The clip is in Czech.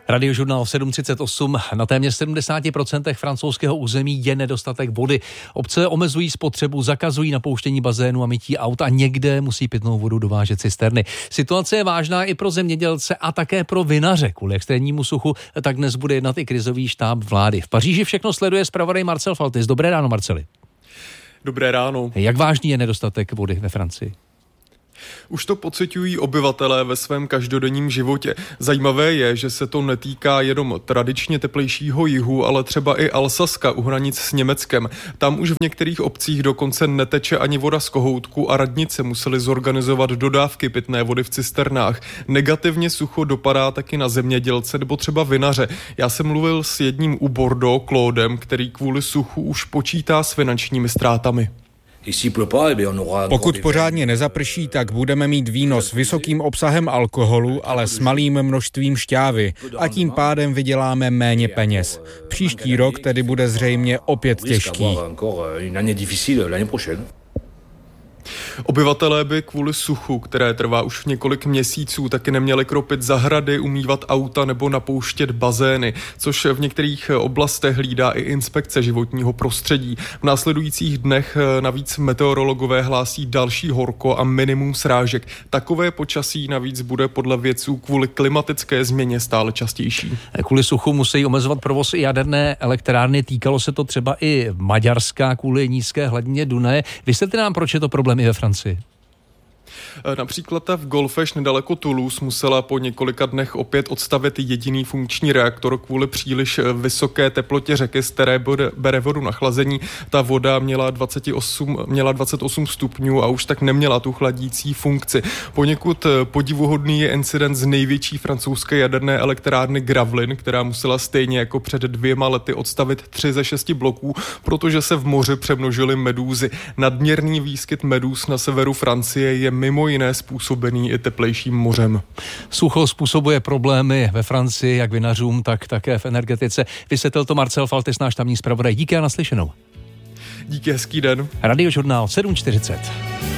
Radiožurnál 7.38. Na téměř 70% francouzského území je nedostatek vody. Obce omezují spotřebu, zakazují napouštění bazénu a mytí aut a někde musí pitnou vodu dovážet cisterny. Situace je vážná i pro zemědělce a také pro vinaře. Kvůli extrémnímu suchu tak dnes bude jednat i krizový štáb vlády. V Paříži všechno sleduje zpravodaj Marcel Faltis. Dobré ráno, Marceli. Dobré ráno. Jak vážný je nedostatek vody ve Francii? Už to pociťují obyvatelé ve svém každodenním životě. Zajímavé je, že se to netýká jenom tradičně teplejšího jihu, ale třeba i Alsaska u hranic s Německem. Tam už v některých obcích dokonce neteče ani voda z kohoutku a radnice musely zorganizovat dodávky pitné vody v cisternách. Negativně sucho dopadá taky na zemědělce nebo třeba vinaře. Já jsem mluvil s jedním u Bordeaux, Claudem, který kvůli suchu už počítá s finančními ztrátami. Pokud pořádně nezaprší, tak budeme mít víno s vysokým obsahem alkoholu, ale s malým množstvím šťávy a tím pádem vyděláme méně peněz. Příští rok tedy bude zřejmě opět těžký. Obyvatelé by kvůli suchu, které trvá už několik měsíců, taky neměli kropit zahrady, umývat auta nebo napouštět bazény, což v některých oblastech hlídá i inspekce životního prostředí. V následujících dnech navíc meteorologové hlásí další horko a minimum srážek. Takové počasí navíc bude podle vědců kvůli klimatické změně stále častější. Kvůli suchu musí omezovat provoz i jaderné elektrárny. Týkalo se to třeba i Maďarska kvůli nízké hladině Dunaje. Vysvětlete nám, proč je to problém i ve Francii. Například ta v Golfech nedaleko Toulouse musela po několika dnech opět odstavit jediný funkční reaktor kvůli příliš vysoké teplotě řeky, z které bere vodu na chlazení. Ta voda měla 28 stupňů a už tak neměla tu chladící funkci. Poněkud podivuhodný je incident z největší francouzské jaderné elektrárny Gravelines, která musela stejně jako před 2 lety odstavit 3 ze 6 bloků, protože se v moři přemnožily medúzy. Nadměrný výskyt medúz na severu Francie je mimo jiné způsobený i teplejším mořem. Sucho způsobuje problémy ve Francii, jak vinařům, tak také v energetice. Vysvětlil to Marcel Faltis, náš tamní zpravodaj. Díky a naslyšenou. Díky, hezký den. Radiožurnál 7.40.